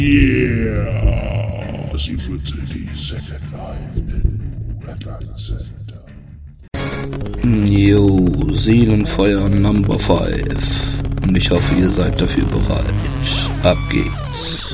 Yeah! Secret City, Second Life in Redland Center. Jo, Seelenfeuer Number 5. Und ich hoffe, ihr seid dafür bereit. Ab geht's.